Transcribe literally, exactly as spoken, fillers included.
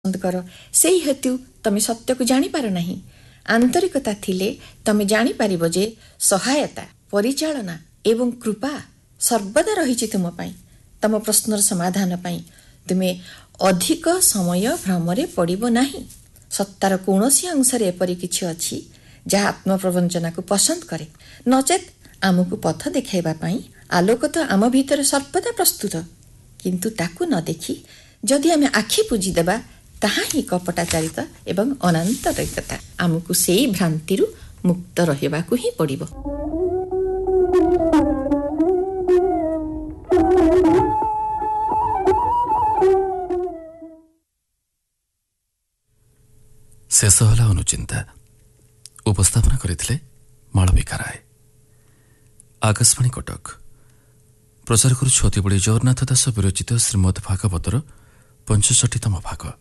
କର ସେଇ ହେତୁ ତମେ ସତ୍ୟକୁ ଜାଣିପାର ନାହିଁ। ଆନ୍ତରିକତା ଥିଲେ ତମେ ଜାଣିପାରିବ ଯେ ସହାୟତା, ପରିଚାଳନା ଏବଂ କୃପା ସର୍ବଦା ରହିଛି ତୁମ ପାଇଁ। ତମ ପ୍ରଶ୍ନର ସମାଧାନ ପାଇଁ ତୁମେ ଅଧିକ ସମୟ ଭ୍ରମରେ ପଡ଼ିବ ନାହିଁ। ସତ୍ତାର କୌଣସି ଅଂଶରେ ଏପରି କିଛି ଅଛି ଯାହା ଆତ୍ମପ୍ରବଞ୍ଚନାକୁ ପସନ୍ଦ କରେ। ନଚେତ୍ ଆମକୁ ପଥ ଦେଖାଇବା ପାଇଁ ଆଲୋକ ତ ଆମ ଭିତରେ ସର୍ବଦା ପ୍ରସ୍ତୁତ, କିନ୍ତୁ ତାକୁ ନ ଦେଖି ଯଦି ଆମେ ଆଖି ପୂଜିଦେବା ତାହା ହିଁ କପଟାଚାରିତ ଏବଂ ଅନାନ୍ତରିକତା। ଆମକୁ ସେଇ ଭ୍ରାନ୍ତିରୁ ମୁକ୍ତ ରହିବାକୁ ହିଁ ପଡ଼ିବ। ଶେଷ ହେଲା ଅନୁଚିନ୍ତା। ଉପସ୍ଥାପନା କରିଥିଲେ ମାଳବିକା ରାୟ। ଆକାଶବାଣୀ କଟକ। ପ୍ରଚାର କରୁଛୁ ଅତିବଡ଼ି ଜଗନ୍ନାଥ ଦାସ ବିରଚିତ ଶ୍ରୀମଦ୍ ଭାଗବତର ପଞ୍ଚଷଠିତମ ଭାଗ।